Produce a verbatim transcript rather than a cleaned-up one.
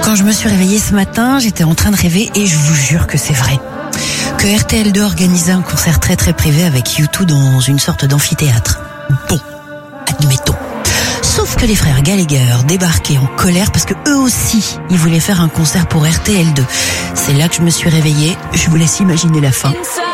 Quand je me suis réveillée ce matin, j'étais en train de rêver et je vous jure que c'est vrai. Que R T L deux organisait un concert très très privé avec U deux dans une sorte d'amphithéâtre. Bon, admettons. Sauf que les frères Gallagher débarquaient en colère parce que eux aussi, ils voulaient faire un concert pour R T L deux. C'est là que je me suis réveillée. Je vous laisse imaginer la fin.